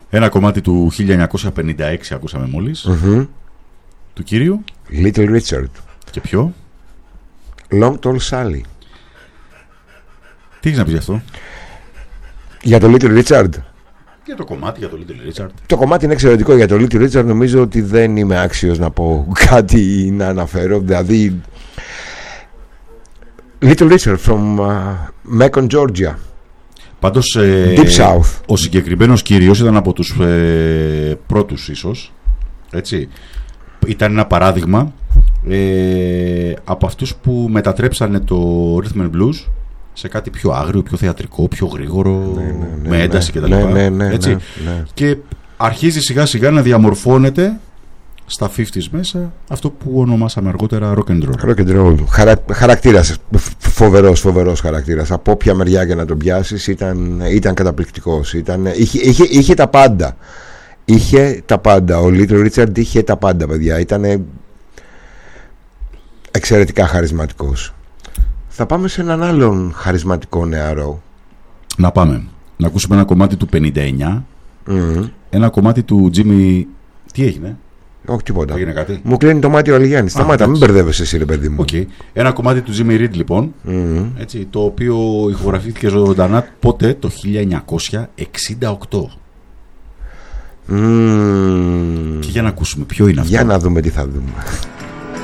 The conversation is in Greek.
Ένα κομμάτι του 1956 ακούσαμε μόλις. Του κύριου Little Richard. Και ποιο? Long Tall Sally. Τι έχεις να πεις γι' αυτό? Για το Little Richard. Για το κομμάτι, για το Little Richard. Το κομμάτι είναι εξαιρετικό. Για το Little Richard νομίζω ότι δεν είμαι άξιος να πω κάτι να αναφέρω. Δηλαδή Little Richard from Macon, Georgia. Πάντως Deep South. ο συγκεκριμένος κύριος ήταν από τους πρώτους ίσως. Έτσι. Ήταν ένα παράδειγμα από αυτούς που μετατρέψανε το Rhythm and Blues σε κάτι πιο άγριο, πιο θεατρικό, πιο γρήγορο, με ένταση κτλ. Έτσι. Και αρχίζει σιγά σιγά να διαμορφώνεται στα 50's μέσα αυτό που ονομάσαμε αργότερα rock and roll. Rock and roll. Χαρακτήρας, φοβερός χαρακτήρας. Από όποια μεριά και να τον πιάσεις ήταν καταπληκτικός. Είχε τα πάντα. Είχε τα πάντα. Ο Little Richard είχε τα πάντα, παιδιά. Ήταν εξαιρετικά χαρισματικός. Θα πάμε σε έναν άλλον χαρισματικό νεαρό. Να πάμε. Να ακούσουμε ένα κομμάτι του 59. Ένα κομμάτι του Jimmy. Τι έγινε? Όχι τίποτα. Έγινε κάτι? Μου κλείνει το μάτι ο Αλιγιάννης. Σταμάτα, μην μπερδεύεσαι εσύ, ρε παιδί μου. Okay. Ένα κομμάτι του Jimmy Reed λοιπόν. Έτσι, το οποίο ηχογραφήθηκε ζωντανά πότε? Το 1968. Και για να ακούσουμε ποιο είναι αυτό. Για να δούμε τι θα δούμε.